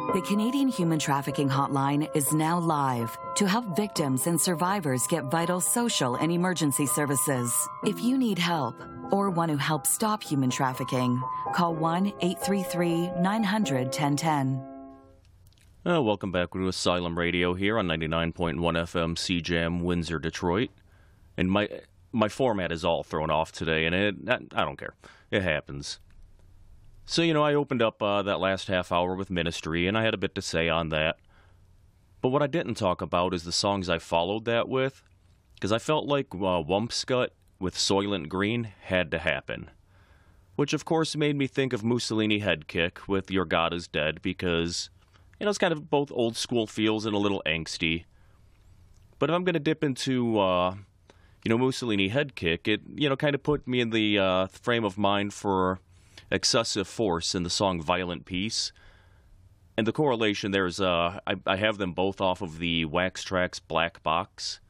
The Canadian Human Trafficking Hotline is now live to help victims and survivors get vital social and emergency services. If you need help or want to help stop human trafficking, call 1-833-900-1010. Welcome back to Asylum Radio here on 99.1 FM CJAM Windsor, Detroit. And my format is all thrown off today, and I don't care. It happens. So, I opened up that last half hour with Ministry, and I had a bit to say on that. But what I didn't talk about is the songs I followed that with, because I felt like Wumpscut with Soylent Green had to happen. Which, of course, made me think of Mussolini Headkick with Your God Is Dead, because, it's kind of both old school feels and a little angsty. But if I'm going to dip into, Mussolini Headkick, it, kind of put me in the frame of mind for Excessive Force in the song Violent Peace. And the correlation there is, I have them both off of the Wax Trax Black Box.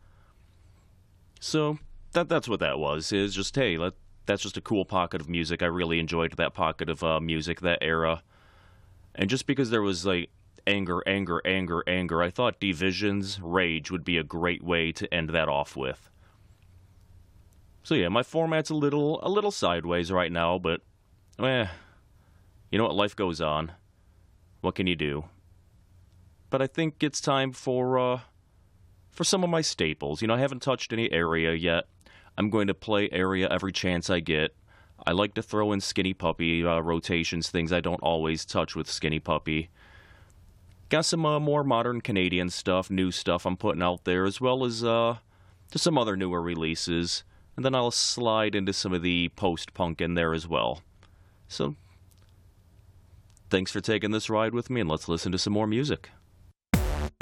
So, that's what that was. Is just, hey, that's just a cool pocket of music. I really enjoyed that pocket of music, that era. And just because there was, anger, I thought Division's Rage would be a great way to end that off with. So yeah, my format's a little sideways right now, but you know what, life goes on. What can you do? But I think it's time for some of my staples. I haven't touched any Area yet. I'm going to play Area every chance I get. I like to throw in Skinny Puppy rotations, things I don't always touch with Skinny Puppy. Got some more modern Canadian stuff, new stuff I'm putting out there, as well as just some other newer releases. And then I'll slide into some of the post-punk in there as well. So, thanks for taking this ride with me, and let's listen to some more music.